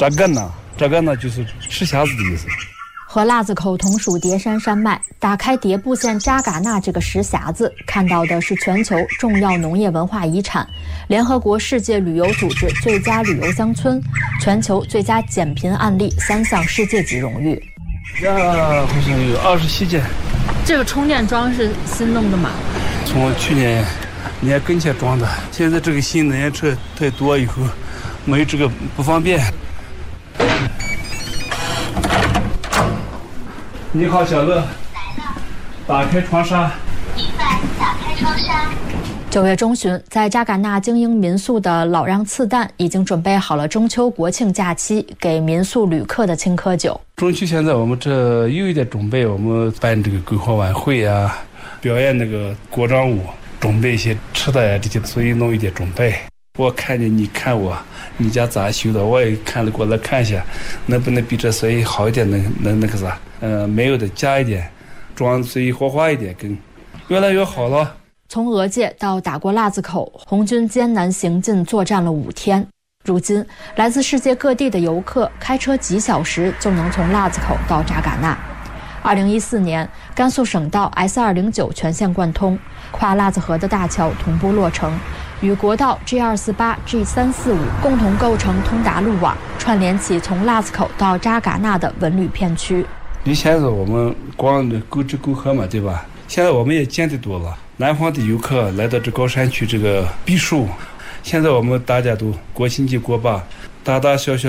扎干呐就是吃匣子的意思。 和腊子口同属叠山山脉，打开迭部县扎尕那这个石匣子，看到的是全球重要农业文化遗产、联合国世界旅游组织最佳旅游乡村、全球最佳减贫案例3项世界级荣誉。 好像有27件。 这个充电桩是新弄的吗？ 从去年年跟前装的，现在这个新能源车太多以后，没有这个不方便。你好，小乐。来了。打开窗纱。 明白，打开窗纱。9月中旬，在扎尕那经营民宿的老让次旦已经准备好了中秋国庆假期给民宿旅客的青稞酒。 中秋现在我们这又有点准备，我们办这个篝火晚会啊，表演那个国章舞，准备一些吃的呀这些，所以弄一点准备。我看见你看我，你家咋修的，我也看了过来看一下，能不能比这随意好一点，能那个啥，没有的加一点，装随意火花一点，更越来越好了。 从俄界到打过腊子口，红军艰难行进作战了5天。如今，来自世界各地的游客开车几小时就能从腊子口到扎尕那。2014年，甘肃省道 S209 全线贯通，跨腊子河的大桥同步落成，与国道 G248、G345 共同构成通达路网，串联起从腊子口到扎尕那的文旅片区。 以前是我们光沟河嘛，对吧？现在我们也见得多了，南方的游客来到这高山区这个避暑。现在我们大家都国庆节过吧，大大小小